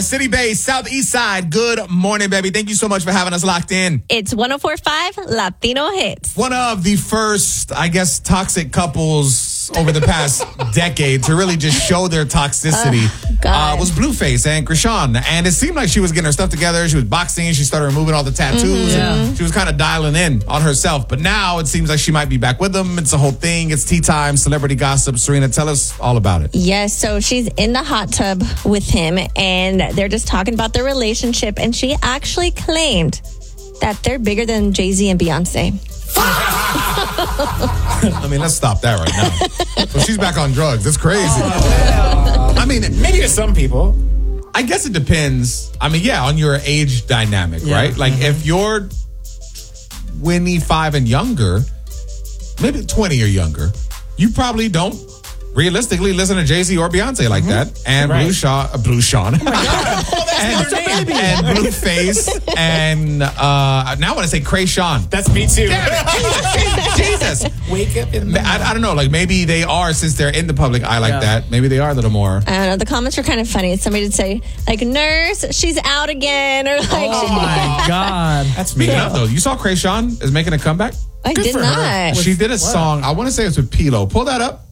City Bay, Southeast Side. Good morning, baby. Thank you so much for having us locked in. It's 104.5 Latino Hits. One of the first, I guess, toxic couples over the past decade to really just show their toxicity was Blueface and Krishan. And it seemed like she was getting her stuff together. She was boxing. She started removing all the tattoos. And she was kind of dialing in on herself. But now it seems like she might be back with them. It's a whole thing. It's tea time, celebrity gossip. Serena, tell us all about it. Yes, so she's in the hot tub with him, and they're just talking about their relationship. And she actually claimed that they're bigger than Jay-Z and Beyonce. I mean, let's stop that right now. Well, she's back on drugs. That's crazy. I mean, Maybe to some people. I guess it depends. I mean, on your age dynamic, right? Like, if you're 25 and younger, maybe 20 or younger, you probably don't realistically listen to Jay-Z or Beyonce like that. And Blue Sean. and Blueface, and now I want to say Krishan. That's me too. Jesus. Wake up in the I don't know, like maybe they are, since they're in the public eye like that, maybe they are a little more. I don't know, the comments were kind of funny. Somebody would say, like, nurse, she's out again, or like... Oh my God. That's me. Though, you saw Krishan is making a comeback? I did not. She did a song, I want to say it's with Pilo. Pull that up.